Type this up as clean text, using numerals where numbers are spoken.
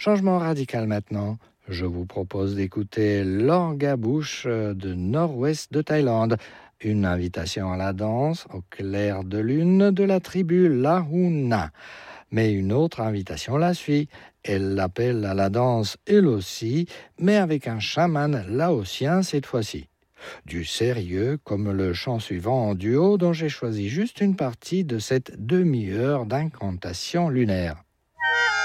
Changement radical maintenant. Je vous propose d'écouter l'orgabouche de nord-ouest de Thaïlande. Une invitation à la danse au clair de lune de la tribu Lahuna. Mais une autre invitation la suit. Elle l'appelle à la danse elle aussi, mais avec un chaman laotien cette fois-ci. Du sérieux comme le chant suivant en duo dont j'ai choisi juste une partie de cette demi-heure d'incantation lunaire.